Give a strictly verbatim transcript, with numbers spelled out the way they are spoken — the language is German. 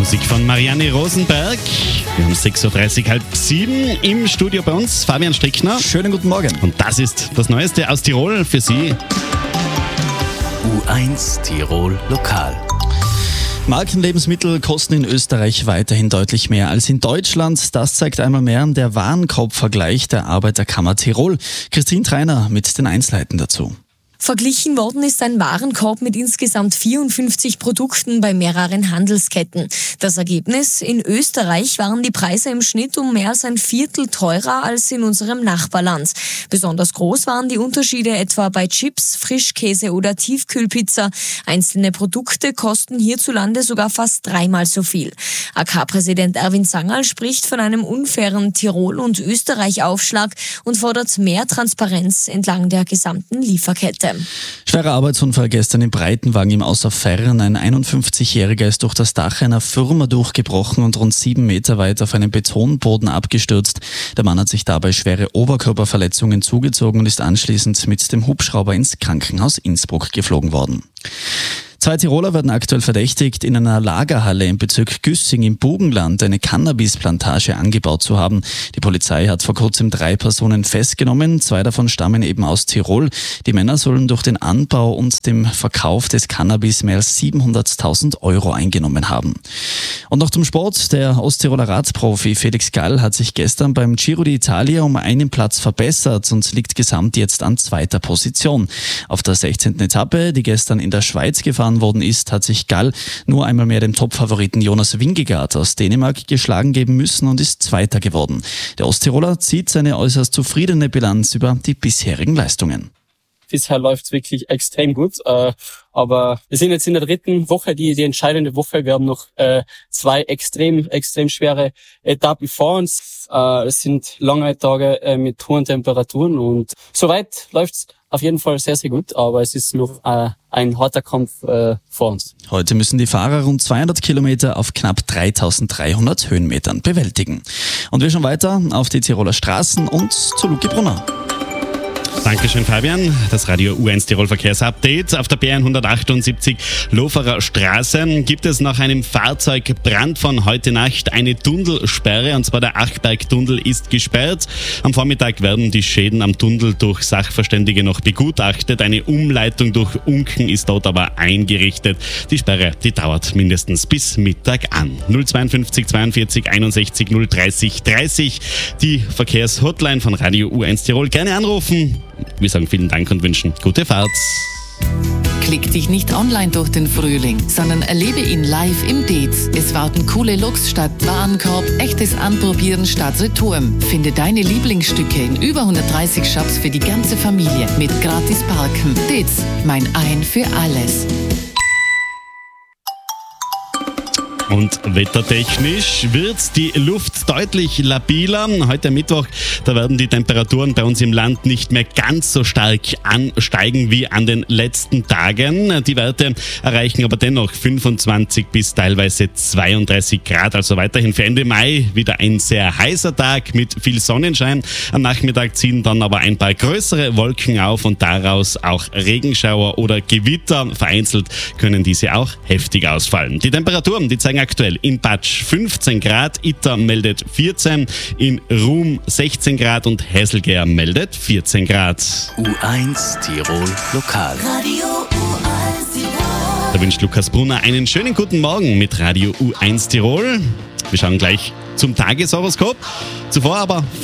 Musik von Marianne Rosenberg. Wir haben sechs Uhr dreißig, halb sieben im Studio bei uns. Fabian Strickner. Schönen guten Morgen. Und das ist das Neueste aus Tirol für Sie. U eins Tirol Lokal. Markenlebensmittel kosten in Österreich weiterhin deutlich mehr als in Deutschland. Das zeigt einmal mehr der Warenkorbvergleich der Arbeiterkammer Tirol. Christine Treiner mit den Einzelheiten dazu. Verglichen worden ist ein Warenkorb mit insgesamt vierundfünfzig Produkten bei mehreren Handelsketten. Das Ergebnis: In Österreich waren die Preise im Schnitt um mehr als ein Viertel teurer als in unserem Nachbarland. Besonders groß waren die Unterschiede etwa bei Chips, Frischkäse oder Tiefkühlpizza. Einzelne Produkte kosten hierzulande sogar fast dreimal so viel. A K-Präsident Erwin Sangerl spricht von einem unfairen Tirol- und Österreich-Aufschlag und fordert mehr Transparenz entlang der gesamten Lieferkette. Schwerer Arbeitsunfall gestern im Breitenwagen im Außerfern. Ein einundfünfzigjähriger ist durch das Dach einer Firma durchgebrochen und rund sieben Meter weit auf einen Betonboden abgestürzt. Der Mann hat sich dabei schwere Oberkörperverletzungen zugezogen und ist anschließend mit dem Hubschrauber ins Krankenhaus Innsbruck geflogen worden. Zwei Tiroler werden aktuell verdächtigt, in einer Lagerhalle im Bezirk Güssing im Burgenland eine Cannabisplantage angebaut zu haben. Die Polizei hat vor kurzem drei Personen festgenommen. Zwei davon stammen eben aus Tirol. Die Männer sollen durch den Anbau und dem Verkauf des Cannabis mehr als siebenhunderttausend Euro eingenommen haben. Und noch zum Sport. Der Osttiroler Radprofi Felix Gall hat sich gestern beim Giro d'Italia um einen Platz verbessert und liegt gesamt jetzt an zweiter Position. Auf der sechzehnten Etappe, die gestern in der Schweiz gefahren worden ist, hat sich Gall nur einmal mehr dem Topfavoriten Jonas Vingegaard aus Dänemark geschlagen geben müssen und ist Zweiter geworden. Der Osttiroler zieht seine äußerst zufriedene Bilanz über die bisherigen Leistungen. Bisher läuft's wirklich extrem gut, äh, aber wir sind jetzt in der dritten Woche, die die entscheidende Woche. Wir haben noch äh, zwei extrem extrem schwere Etappen vor uns. Äh, es sind lange Tage äh, mit hohen Temperaturen und soweit läuft's auf jeden Fall sehr, sehr gut, aber es ist noch äh, ein harter Kampf äh, vor uns. Heute müssen die Fahrer rund zweihundert Kilometer auf knapp dreitausenddreihundert Höhenmetern bewältigen. Und wir schauen weiter auf die Tiroler Straßen und zu Luki Brunner. Dankeschön, Fabian. Das Radio U eins Tirol Verkehrsupdate. Auf der B hundertachtundsiebzig Loferer Straße gibt es nach einem Fahrzeugbrand von heute Nacht eine Tunnelsperre, und zwar der Achberg-Tunnel ist gesperrt. Am Vormittag werden die Schäden am Tunnel durch Sachverständige noch begutachtet. Eine Umleitung durch Unken ist dort aber eingerichtet. Die Sperre, die dauert mindestens bis Mittag an. null zweiundfünfzig zweiundvierzig einundsechzig null dreißig dreißig, die Verkehrshotline von Radio U eins Tirol. Gerne anrufen. Wir sagen vielen Dank und wünschen gute Fahrt. Klick dich nicht online durch den Frühling, sondern erlebe ihn live im Dez. Es warten coole Looks statt Warenkorb, echtes Anprobieren statt Retouren. Finde deine Lieblingsstücke in über hundertdreißig Shops für die ganze Familie mit gratis Parken. Dez, mein Ein für alles. Und wettertechnisch wird die Luft deutlich labiler. Heute Mittwoch, da werden die Temperaturen bei uns im Land nicht mehr ganz so stark ansteigen wie an den letzten Tagen. Die Werte erreichen aber dennoch fünfundzwanzig bis teilweise zweiunddreißig Grad. Also weiterhin für Ende Mai wieder ein sehr heißer Tag mit viel Sonnenschein. Am Nachmittag ziehen dann aber ein paar größere Wolken auf und daraus auch Regenschauer oder Gewitter. Vereinzelt können diese auch heftig ausfallen. Die Temperaturen, die zeigen aktuell in Patsch fünfzehn Grad, Itter meldet vierzehn, in Ruhm sechzehn Grad und Hesselgeer meldet vierzehn Grad. U eins Tirol Lokal. Radio U eins Tirol. Da wünscht Lukas Brunner einen schönen guten Morgen mit Radio U eins Tirol. Wir schauen gleich zum Tageshoroskop. Zuvor aber